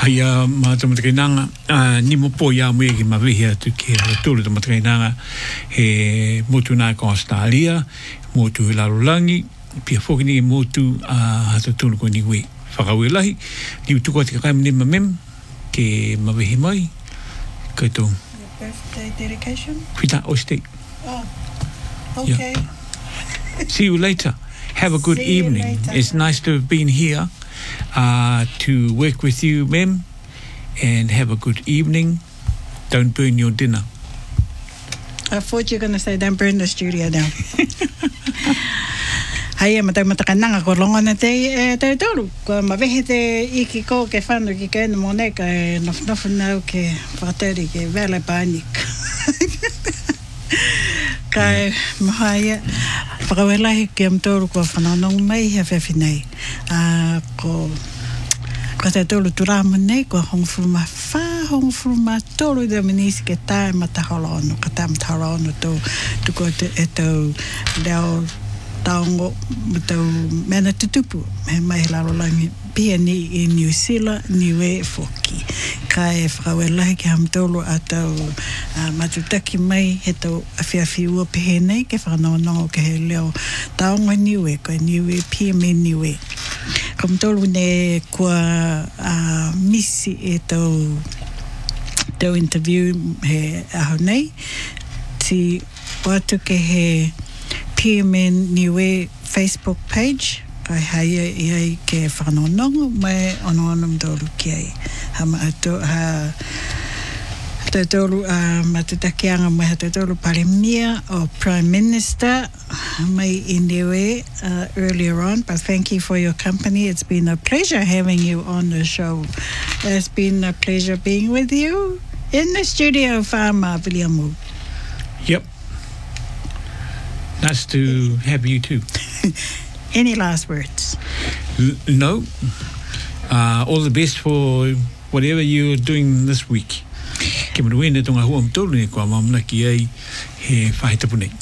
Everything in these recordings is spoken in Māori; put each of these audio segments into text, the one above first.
Haia ma tamatakinanga ni mo po ia mo ki ma vihia tu ki tulu tamatakinanga he motu na ko Australia motu lalulangi pia foki ni motu hata tulu ko ni we whakawilahi ni tuko te kai ni mamem ke ma vihi mai kato Birthday dedication? Whita Oste. Oh, okay. Yeah. See you later. Have a good See you evening. later. It's nice to have been here to work with you, Mem, and have a good evening. Don't burn your dinner. I thought you were going to say don't burn the studio down. Hai mata kananga ko longa na te tolu ko mavehe te iki ko ke whanu ki ke na mone ka nof nau ke whakateri ke vele panik kai mahaya whakawelahi ke amtolu ko whananong mai he whewhinei ko te tolu turamu nei ko hongfuruma hongfuruma tolu de minisi ke tae mataholo ono ka tae mataholo ono tu ko te eto leo taongo tau mena tutupu me mai larolangi pia ni I New Zealand niwe foki kai whakawelahi ki hamtolo a tau matutaki mai he tau awhiawhi ua pehe nei ke whanonongo ke he leo taongo niwe koe niwe pia me niwe ko mtolo ne kua misi e tau interview he aho nei ti watu ke he PMN Niue Facebook page kai haia iai ke whanonongo mai ono mtolu ki ai ha tolu matutakianga mai ha tolu parimia or Prime Minister mai I Niue earlier on, but thank you for your company. It's been a pleasure having you on the show. It's been a pleasure being with you in the studio, Farmer Williamu. Yep. Nice to have you too. Any last words? No. All the best for whatever you're doing this week. Ke maruene tonga hua mtolu ni kua mamna ki ai he whahitapu nei.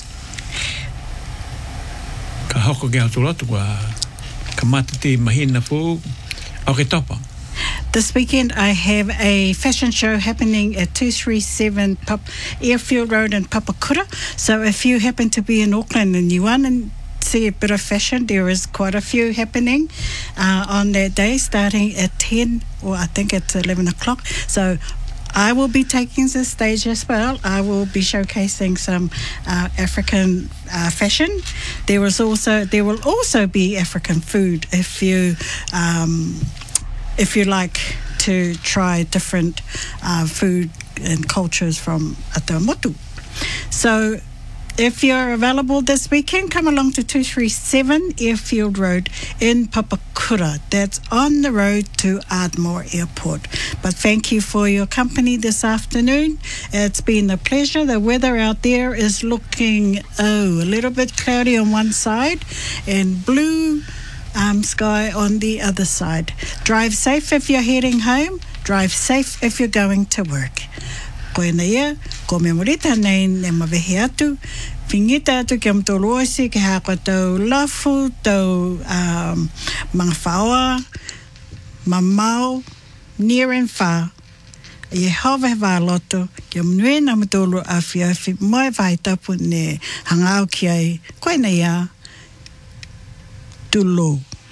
Ka hoko ke aturatu kua ka mata te mahina fo au ke tapa. This weekend I have a fashion show happening at 237 Airfield Road in Papakura. So if you happen to be in Auckland and you want to see a bit of fashion, there is quite a few happening on that day starting at 10 or I think it's 11 o'clock. So I will be taking the stage as well. I will be showcasing some African fashion. There will also be African food if you like to try different food and cultures from Atamotu. So if you're available this weekend, come along to 237 Airfield Road in Papakura. That's on the road to Ardmore Airport. But thank you for your company this afternoon. It's been a pleasure. The weather out there is looking, a little bit cloudy on one side and blue sky on the other side. Drive safe if you're heading home. Drive safe if you're going to work. Koe na ia, ko me morita nei ne mawehe atu. Whingita atu ki am tolu oisi ki hako tau lafu, tau mga whaoa, mamau, near and far. I hawa he wāloto ki am nui na matolu a whiawhi mai vaitapu ne hangau ki ai. Koe na ia, tulo.